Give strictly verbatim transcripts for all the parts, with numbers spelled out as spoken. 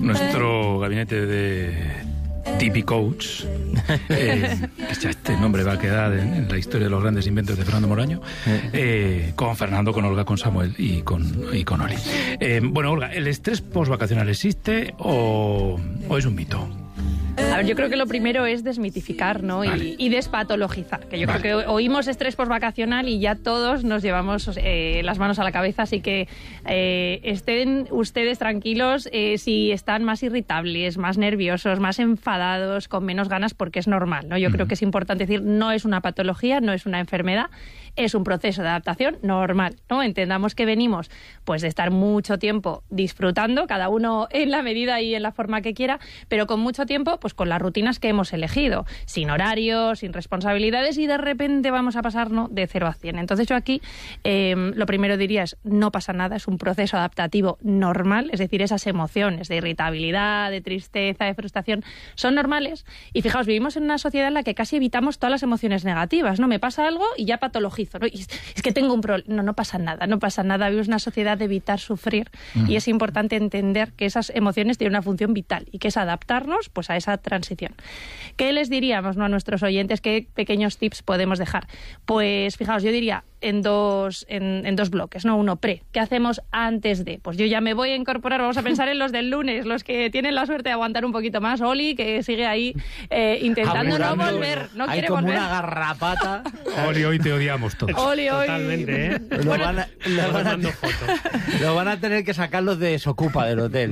nuestro gabinete de Tipi Coach, eh, que ya este nombre va a quedar en, en la historia de los grandes inventos de Fernando Moraño, eh, con Fernando, con Olga, con Samuel y con, y con Oli. Eh, bueno, Olga, ¿el estrés postvacacional existe o, o es un mito? A ver, yo creo que lo primero es desmitificar, ¿no? Vale. Y, y despatologizar. Que yo vale. creo que oímos estrés postvacacional y ya todos nos llevamos eh, las manos a la cabeza. Así que eh, estén ustedes tranquilos eh, si están más irritables, más nerviosos, más enfadados, con menos ganas, porque es normal, ¿no? Yo uh-huh. creo que es importante decir, no es una patología, no es una enfermedad, es un proceso de adaptación normal, ¿no? Entendamos que venimos pues de estar mucho tiempo disfrutando, cada uno en la medida y en la forma que quiera, pero con mucho tiempo pues con las rutinas que hemos elegido, sin horarios, sin responsabilidades, y de repente vamos a pasar, ¿no?, de cero a cien. Entonces yo aquí eh, lo primero diría es, no pasa nada, es un proceso adaptativo normal, es decir, esas emociones de irritabilidad, de tristeza, de frustración, son normales, y fijaos, vivimos en una sociedad en la que casi evitamos todas las emociones negativas, ¿no? Me pasa algo y ya patologizo, ¿no? Y es, es que tengo un problema, no, no pasa nada, no pasa nada, vivimos en una sociedad de evitar sufrir, uh-huh. y es importante entender que esas emociones tienen una función vital, y que es adaptarnos pues a esa transición. ¿Qué les diríamos, ¿no?, a nuestros oyentes? ¿Qué pequeños tips podemos dejar? Pues fijaos, yo diría en dos, en, en dos bloques, ¿no? Uno, pre. ¿Qué hacemos antes de? Pues yo ya me voy a incorporar, vamos a pensar en los del lunes, los que tienen la suerte de aguantar un poquito más. Oli, que sigue ahí eh, intentando no volver, no hay quiere como volver. Una garrapata. Oli, hoy te odiamos todos. Oli, hoy. Totalmente, ¿eh? Lo, Bueno, van a, lo, van a, lo van a tener que sacarlos de Desocupa del hotel.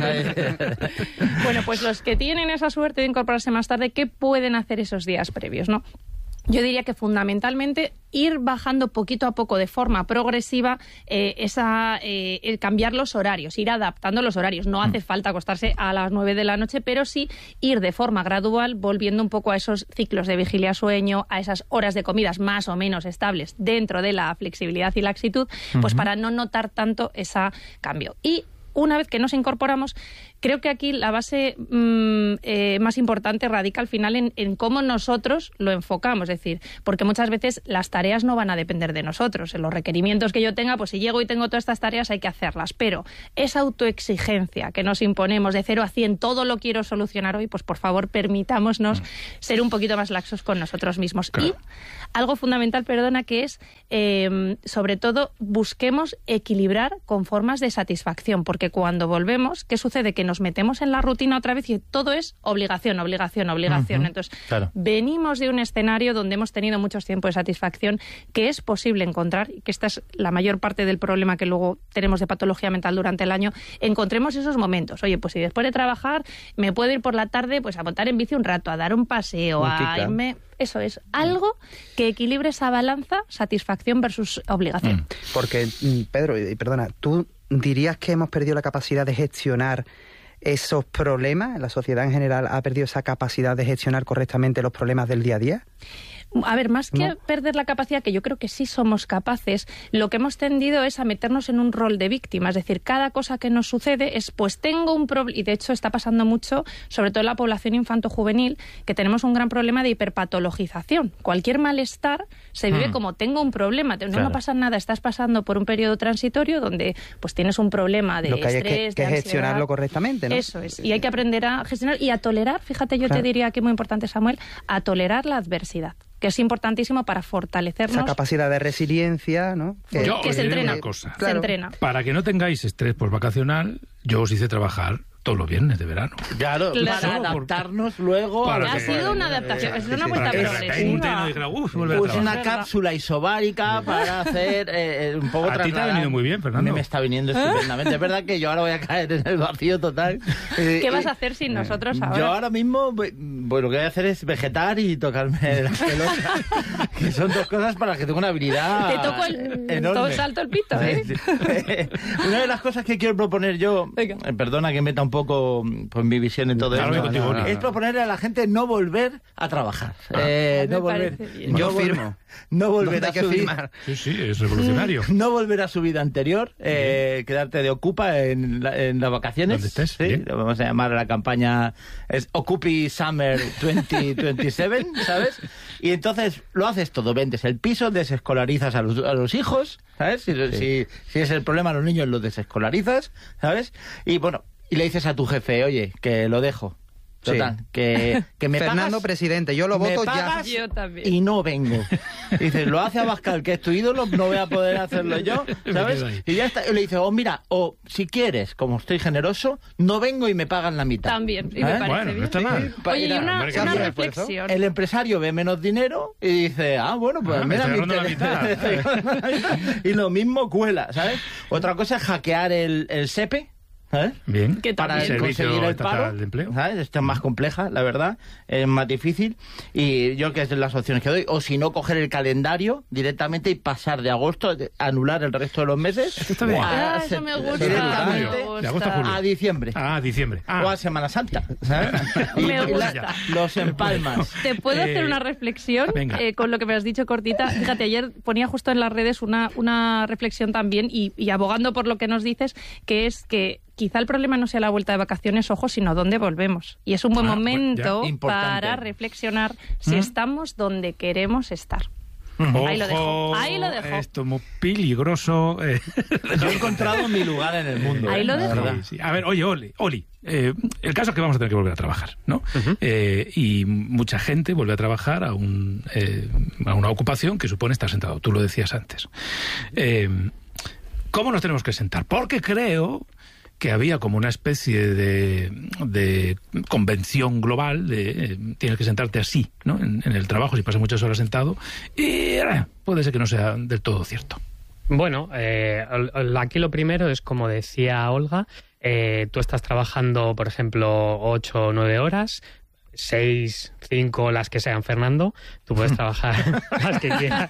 Bueno, pues los que tienen esa suerte de incorporarse más tarde, ¿qué pueden hacer esos días previos, no? Yo diría que fundamentalmente ir bajando poquito a poco de forma progresiva eh, esa eh, el cambiar los horarios, ir adaptando los horarios. No hace falta acostarse a las nueve de la noche, pero sí ir de forma gradual volviendo un poco a esos ciclos de vigilia-sueño, a esas horas de comidas más o menos estables dentro de la flexibilidad y laxitud, pues uh-huh. para no notar tanto ese cambio. Y una vez que nos incorporamos, creo que aquí la base mmm, eh, más importante radica al final en, en cómo nosotros lo enfocamos. Es decir, porque muchas veces las tareas no van a depender de nosotros. En los requerimientos que yo tenga, pues si llego y tengo todas estas tareas hay que hacerlas. Pero esa autoexigencia que nos imponemos de cero a cien, todo lo quiero solucionar hoy, pues por favor permitámonos mm. ser un poquito más laxos con nosotros mismos. Claro. Y algo fundamental, perdona, que es, eh, sobre todo, busquemos equilibrar con formas de satisfacción, porque cuando volvemos, ¿qué sucede? Que nos metemos en la rutina otra vez y todo es obligación, obligación, obligación. Uh-huh. Entonces, claro. venimos de un escenario donde hemos tenido muchos tiempos de satisfacción que es posible encontrar, y que esta es la mayor parte del problema que luego tenemos de patología mental durante el año, encontremos esos momentos. Oye, pues si después de trabajar me puedo ir por la tarde pues a montar en bici un rato, a dar un paseo, un a irme... Eso es, algo que equilibre esa balanza, satisfacción versus obligación. Mm. Porque, Pedro, y perdona, ¿tú dirías que hemos perdido la capacidad de gestionar esos problemas? ¿La sociedad en general ha perdido esa capacidad de gestionar correctamente los problemas del día a día? A ver, más que ¿No? perder la capacidad, que yo creo que sí somos capaces, lo que hemos tendido es a meternos en un rol de víctima. Es decir, cada cosa que nos sucede es, pues tengo un problema, y de hecho está pasando mucho, sobre todo en la población infanto-juvenil, que tenemos un gran problema de hiperpatologización. Cualquier malestar se vive hmm. como tengo un problema. No, claro. no pasa nada, estás pasando por un periodo transitorio donde pues tienes un problema de lo que hay estrés, es que, que de gestionarlo correctamente, ¿no? Eso es, y hay que aprender a gestionar y a tolerar, fíjate, yo claro. te diría que es muy importante, Samuel, a tolerar la adversidad, que es importantísimo para fortalecernos. Esa capacidad de resiliencia, ¿no? Que, yo que os se diré entrena. Una cosa. Claro. Se entrena. Para que no tengáis estrés postvacacional, yo os hice trabajar todos los viernes de verano. Claro, claro. para adaptarnos por... luego... Para ha que... sido una adaptación, eh, es una vuelta sí, progresiva. progresiva. Pues una cápsula isobárica para hacer eh, un poco... A ti te ha venido muy bien, Fernando. Me está viniendo estupendamente. Es verdad que yo ahora voy a caer en el vacío total. ¿Qué eh, vas a hacer sin nosotros ahora? Yo ahora mismo, pues lo que voy a hacer es vegetar y tocarme las pelotas, que son dos cosas para las que tengo una habilidad Te toco el... enorme. Todo salto el pito, ¿eh? Una de las cosas que quiero proponer yo, eh, perdona que meta un poco pues, mi visión en todo claro, esto, contigo, no, no, es proponerle a la gente no volver a trabajar. Ah. Eh, no volver, yo firmo. No volver a que su firmar? Sí, sí, es revolucionario. No volver a su vida anterior, eh, quedarte de ocupa en, la, en las vacaciones. ¿Dónde estés? Sí, lo vamos a llamar a la campaña es Occupy Summer veinte veintisiete, ¿sabes? Y entonces lo haces todo, vendes el piso, desescolarizas a los, a los hijos, ¿sabes? Si, sí. si, si es el problema, los niños los desescolarizas, ¿sabes? Y bueno, y le dices a tu jefe, oye, que lo dejo. Total, sí. que, que me Fernando pagas, presidente, yo lo voto ya. Yo también. Y no vengo. Y dices, lo hace Abascal, que es tu ídolo, no voy a poder hacerlo yo, ¿sabes? Y ya está. Y le dices, oh, mira, o si quieres, como estoy generoso, no vengo y me pagan la mitad. También, y ¿Eh? me parece Bueno, bien. no está mal. Sí. Oye, y una, Hombre, una que reflexión. El empresario ve menos dinero y dice, ah, bueno, pues Ah, mira, me estoy mi ahorrando la mitad. Y lo mismo cuela, ¿sabes? Otra cosa es hackear el, el SEPE. ¿Eh? Bien. Que Para también. Servicio conseguir el Estatal paro, de Empleo. ¿sabes? Esta es más compleja, la verdad, es más difícil. Y yo que es de las opciones que doy, o si no, coger el calendario directamente y pasar de agosto, de- anular el resto de los meses. Esto está bien. Ah, a eso sep- me gusta. directamente me De gusta. agosto a julio. a diciembre. Ah, diciembre. Ah. O a Semana Santa, ¿sabes? Me y la- gusta. los empalmas. ¿Te puedo Eh, hacer una reflexión venga. eh, con lo que me has dicho, cortita? Fíjate, ayer ponía justo en las redes una, una reflexión también y, y abogando por lo que nos dices, que es que quizá el problema no sea la vuelta de vacaciones, ojo, sino dónde volvemos. Y es un buen Ah, bueno, momento ya, importante. para reflexionar si ¿Mm? estamos donde queremos estar. Ojo, Ahí lo dejo, ahí lo dejo. Esto es muy peligroso. eh. Yo he encontrado mi lugar en el mundo. Ahí ¿eh? lo La dejo. verdad. Sí, sí. A ver, oye, Oli, Oli eh, el caso es que vamos a tener que volver a trabajar, ¿no? Eh, y mucha gente vuelve a trabajar a, un, eh, a una ocupación que supone estar sentado. Tú lo decías antes. Eh, ¿Cómo nos tenemos que sentar? Porque creo que había como una especie de, de convención global de eh, tienes que sentarte así, ¿no? En, en el trabajo, si pasas muchas horas sentado, y eh, puede ser que no sea del todo cierto. Bueno, eh, aquí lo primero es, como decía Olga, eh, tú estás trabajando, por ejemplo, ocho o nueve horas, seis, cinco, las que sean, Fernando, tú puedes trabajar las que quieras.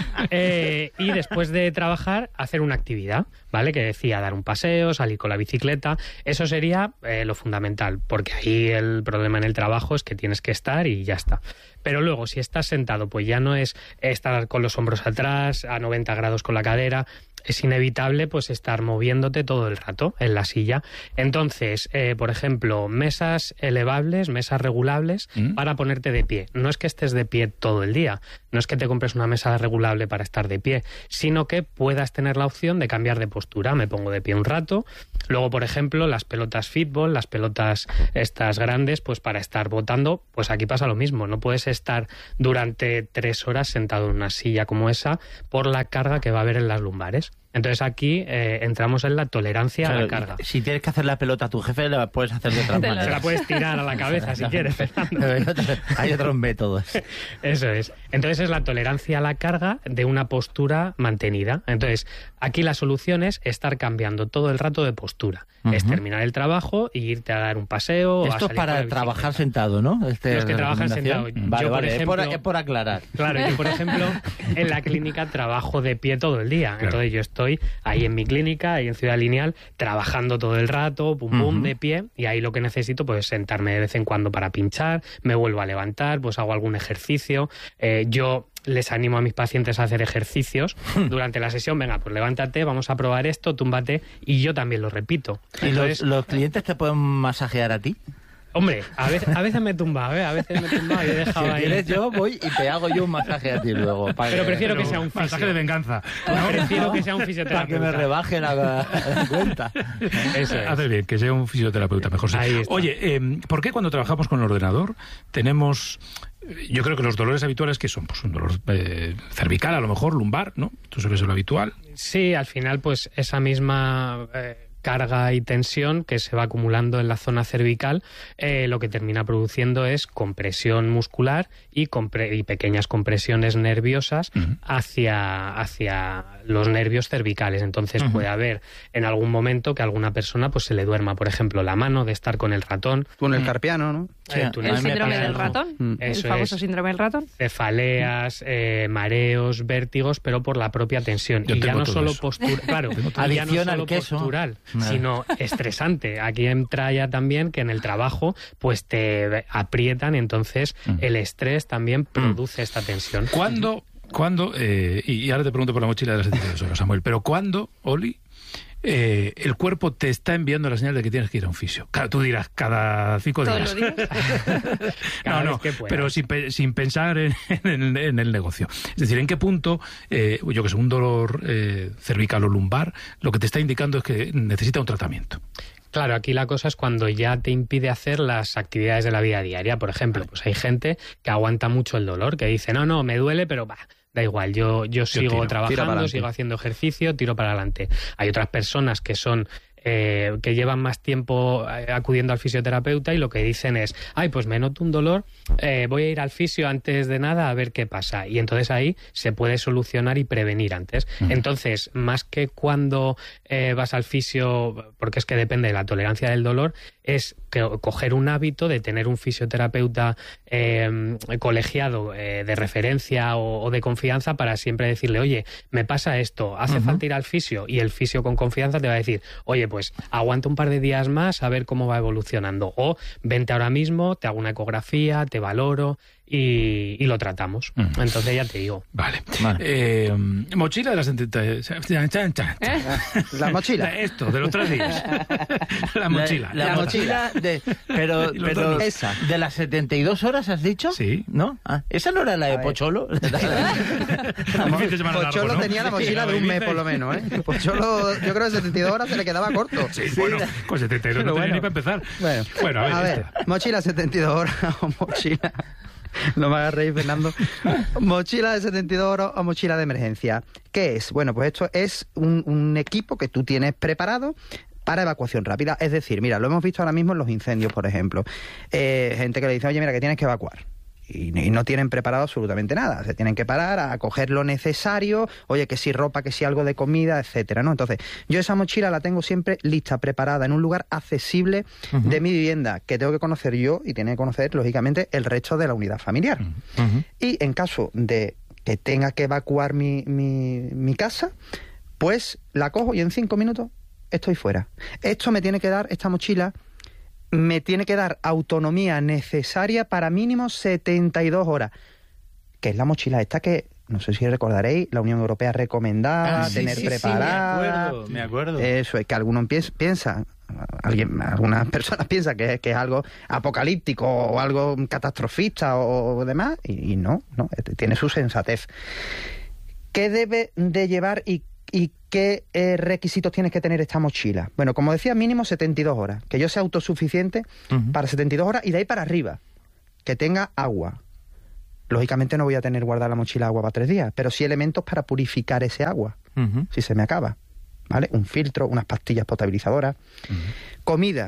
Eh, y después de trabajar, hacer una actividad, ¿vale? Que decía, dar un paseo, salir con la bicicleta, eso sería eh, lo fundamental, porque ahí el problema en el trabajo es que tienes que estar y ya está. Pero luego, si estás sentado, pues ya no es estar con los hombros atrás, a noventa grados con la cadera, es inevitable pues estar moviéndote todo el rato en la silla. Entonces, eh, por ejemplo, mesas elevables, mesas regulables ¿Mm? para ponerte de pie. No es que estés de pie todo el día, no es que te compres una mesa regulable para estar de pie, sino que puedas tener la opción de cambiar de postura. Me pongo de pie un rato. Luego, por ejemplo, las pelotas fútbol, las pelotas estas grandes, pues para estar botando, pues aquí pasa lo mismo. No puedes estar durante tres horas sentado en una silla como esa por la carga que va a haber en las lumbares. Entonces aquí eh, entramos en la tolerancia Claro, a la carga. Si tienes que hacer la pelota a tu jefe, la puedes hacer de otras Te la- Se la maneras. puedes tirar a la cabeza si quieres, Fernando. Hay otros- Hay otros métodos. Eso es. Entonces es la tolerancia a la carga de una postura mantenida. Entonces aquí la solución es estar cambiando todo el rato de postura. Es Ujú. terminar el trabajo y irte a dar un paseo. o a Esto es salir con para la trabajar bicicleta. sentado, ¿no? Este, Los que la trabajan recomendación. sentado. Vale, Yo, por vale, es, por, ejemplo- es por aclarar. Claro, yo por ejemplo en la clínica trabajo de pie todo el día. Claro. Entonces yo estoy ahí en mi clínica, ahí en Ciudad Lineal, trabajando todo el rato, pum pum, Ujú. de pie, y ahí lo que necesito pues es sentarme de vez en cuando para pinchar, me vuelvo a levantar, pues hago algún ejercicio. Eh, yo les animo a mis pacientes a hacer ejercicios durante la sesión. Venga, pues levántate, vamos a probar esto, túmbate, y yo también lo repito. ¿Y los, Entonces, los clientes te pueden masajear a ti? hombre, a veces, a veces me he tumbado, ¿eh? A veces me he tumbado y he Si dejado ahí. quieres yo voy y te hago yo un masaje a ti luego. para Pero que- prefiero que sea un Masaje fisio. de venganza. Prefiero que sea un Para que fisioterapeuta. me rebaje la, la cuenta. Eso es. Haces bien, que sea un fisioterapeuta, mejor sí. Ahí está. Oye, eh, ¿por qué cuando trabajamos con el ordenador tenemos... Yo creo que los dolores habituales que son pues un dolor eh, cervical, a lo mejor, lumbar, ¿no? Tú sabes lo habitual. Sí, al final, pues esa misma eh, carga y tensión que se va acumulando en la zona cervical, eh, lo que termina produciendo es compresión muscular y, compre y pequeñas compresiones nerviosas Ujú. hacia, hacia los nervios cervicales. Entonces Ujú. puede haber en algún momento que a alguna persona pues se le duerma, por ejemplo, la mano de estar con el ratón. Túnel carpiano, ¿no? Sí, Eh, tú a El mí me síndrome pasa del eso. ratón, Mm. el Eso famoso es. síndrome del ratón. Cefaleas, eh, mareos, vértigos, pero por la propia tensión. Yo y ya tengo no todo solo eso. postura, claro, Tengo todo y ya no Adicción al solo queso. postural, Nada. sino estresante. Aquí entra ya también que en el trabajo pues te aprietan, entonces Mm. el estrés también produce esta tensión. ¿Cuándo, cuándo eh, y, y ahora te pregunto por la mochila de las setenta y dos horas, Samuel, pero cuándo, Oli, eh, el cuerpo te está enviando la señal de que tienes que ir a un fisio? Claro, tú dirás, cada cinco Todos días. los días. Cada no, vez no, que puedas. pero sin, pe- sin pensar en, en el, en el negocio. Es decir, ¿en qué punto, eh, yo que sé, un dolor eh, cervical o lumbar, lo que te está indicando es que necesita un tratamiento? Claro, aquí la cosa es cuando ya te impide hacer las actividades de la vida diaria. Por ejemplo, pues hay gente que aguanta mucho el dolor, que dice, no, no, me duele, pero bah, da igual, yo, yo sigo tiro, trabajando, sigo haciendo ejercicio, tiro para adelante. Hay otras personas que son... Eh, que llevan más tiempo acudiendo al fisioterapeuta y lo que dicen es, ay, pues me noto un dolor, eh, voy a ir al fisio antes de nada a ver qué pasa. Y entonces ahí se puede solucionar y prevenir antes. Uh-huh. Entonces, más que cuando eh, vas al fisio, porque es que depende de la tolerancia del dolor, es que, coger un hábito de tener un fisioterapeuta eh, colegiado eh, de referencia o, o de confianza para siempre decirle, oye, me pasa esto, hace uh-huh. falta ir al fisio, y el fisio con confianza te va a decir, oye, pues aguanta un par de días más a ver cómo va evolucionando, o vente ahora mismo, te hago una ecografía, te valoro y, y lo tratamos. Uh-huh. Entonces ya te digo. Vale. vale. Eh, mochila de las setenta... ¿Eh? La mochila. Esto, de los tres días. La mochila. La, la, la mochila, de, pero, pero esa, de las setenta y dos horas, ¿has dicho? Sí. ¿No? Ah, ¿esa no era la de Pocholo? Pocholo ¿no? tenía la mochila sí, de un mes, por lo menos, ¿eh? Pocholo, yo creo que setenta y dos horas se le quedaba corto. Sí, sí bueno, con setenta y dos no tenía bueno. ni para empezar. Bueno, bueno a ver. A ver mochila setenta y dos horas o mochila... No me hagas reír, Fernando. Mochila de setenta y dos horas o mochila de emergencia. ¿Qué es? Bueno, pues esto es un, un equipo que tú tienes preparado para evacuación rápida. Es decir, mira, lo hemos visto ahora mismo en los incendios, por ejemplo. Eh, gente que le dice, oye, mira, que tienes que evacuar. Y, y no tienen preparado absolutamente nada. Se tienen que parar a coger lo necesario, oye, que si ropa, que si algo de comida, etcétera, ¿no? Entonces, yo esa mochila la tengo siempre lista, preparada, en un lugar accesible uh-huh. de mi vivienda, que tengo que conocer yo y tiene que conocer, lógicamente, el resto de la unidad familiar. Uh-huh. Y en caso de que tenga que evacuar mi, mi, mi casa, pues la cojo y en cinco minutos estoy fuera. Esto me tiene que dar, esta mochila... me tiene que dar autonomía necesaria para mínimo setenta y dos horas, que es la mochila esta que, no sé si recordaréis, la Unión Europea recomendaba ah, sí, tener sí, preparada. Sí, me acuerdo, me acuerdo. Eso es que algunos piensa, piensa alguien, algunas personas piensan que, que es algo apocalíptico o algo catastrofista o, o demás, y, y no, no, tiene su sensatez. ¿Qué debe de llevar y ¿Y qué eh, requisitos tienes que tener esta mochila? Bueno, como decía, mínimo setenta y dos horas. Que yo sea autosuficiente uh-huh. para setenta y dos horas y de ahí para arriba. Que tenga agua. Lógicamente no voy a tener guardada la mochila agua para tres días, pero sí elementos para purificar ese agua, uh-huh. si se me acaba. ¿Vale? Un filtro, unas pastillas potabilizadoras. Uh-huh. Comida.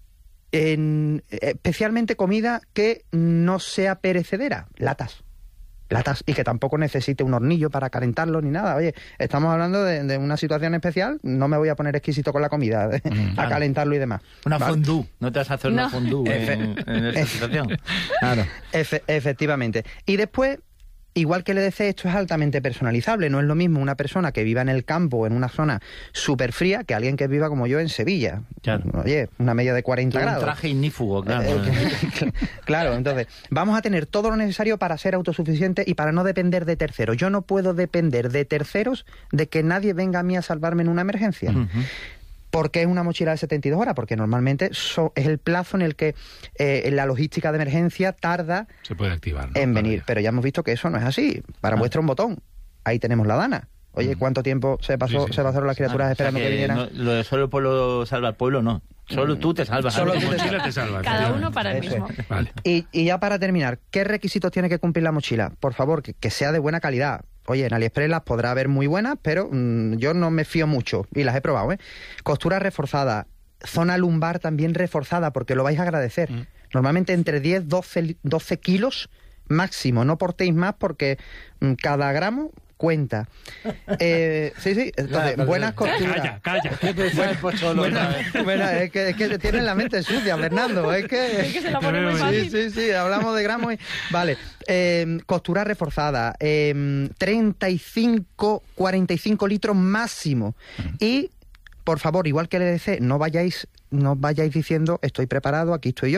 En, especialmente comida que no sea perecedera. Latas. latas y que tampoco necesite un hornillo para calentarlo ni nada. Oye, estamos hablando de, de una situación especial, no me voy a poner exquisito con la comida, de, mm, a claro. calentarlo y demás. Una ¿vale? fondue, no te vas a hacer no. una fondue en, en esta situación. Claro. Efe, efectivamente. Y después, igual que el E D C, esto es altamente personalizable. No es lo mismo una persona que viva en el campo, en una zona súper fría, que alguien que viva como yo en Sevilla. Claro. Oye, una media de cuarenta grados. Un traje ignífugo, claro. Eh, claro, entonces, vamos a tener todo lo necesario para ser autosuficientes y para no depender de terceros. Yo no puedo depender de terceros de que nadie venga a mí a salvarme en una emergencia. Uh-huh. ¿Por qué es una mochila de setenta y dos horas? Porque normalmente so, es el plazo en el que eh, la logística de emergencia tarda Se puede activar, ¿no? en venir. Pero ya hemos visto que eso no es así. Para ah. muestra un botón. Ahí tenemos la Dana. Oye, ¿cuánto tiempo se pasó, sí, sí. se pasaron las criaturas ah, esperando o sea que, que vinieran? No, lo de solo el pueblo salva al pueblo, no. Solo tú te salvas. Solo tú te salvas. te salvas. Cada uno para el mismo. Vale. Y, y ya para terminar, ¿qué requisitos tiene que cumplir la mochila? Por favor, que, que sea de buena calidad. Oye, en AliExpress las podrá haber muy buenas, pero mmm, yo no me fío mucho y las he probado, ¿eh? Costura reforzada, zona lumbar también reforzada, porque lo vais a agradecer. Mm. Normalmente entre diez, doce kilos máximo. No portéis más porque mmm, cada gramo cuenta. Eh, sí, sí, entonces, no, no, buenas costuras. Calla, calla. Bueno, bueno, bueno, es que, es que tienen la mente sucia, Fernando. Es que, es que se la pone muy fácil. Sí, sí, sí, hablamos de gramos y... Vale, eh, costura reforzada, eh, treinta y cinco, cuarenta y cinco litros máximo. Y, por favor, igual que el E D C, no vayáis, no vayáis diciendo, estoy preparado, aquí estoy yo.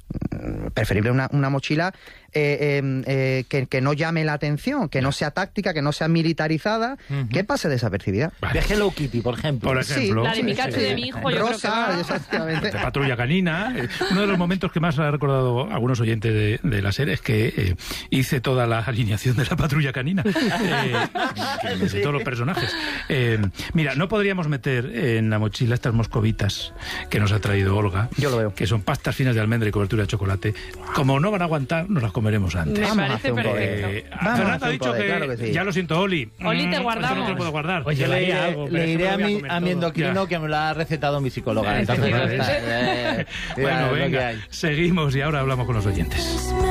Preferible una, una mochila eh, eh, eh, que, que no llame la atención, que no sea táctica, que no sea militarizada, uh-huh. que pase desapercibida. Vale. De Hello Kitty, por ejemplo. Por ejemplo. Sí, la de Pikachu y de mi hijo, yo Rosa, creo que exactamente. De Patrulla Canina. Eh, uno de los momentos que más ha recordado algunos oyentes de, de la serie es que eh, hice toda la alineación de la Patrulla Canina. Eh, de sí. todos los personajes. Eh, mira, no podríamos meter en la mochila estas moscovitas que nos ha traído Olga. Yo lo veo. Que son pastas finas de almendra y cobertura de chocolate. Como no van a aguantar, nos las comeremos antes. Me Vamos parece perfecto. Eh, Fernando ha dicho poder, que, claro que sí. Ya lo siento, Oli. Oli, te Mm, guardamos. esto no te lo puedo guardar. Oye, Yo le, haría algo, pero le eso iré me a lo voy a mi, comer a mi todo. endocrino Ya. que me lo ha recetado mi psicóloga. Entonces, Efectivamente. eh, Bueno, es lo que venga, hay. seguimos y ahora hablamos con los oyentes.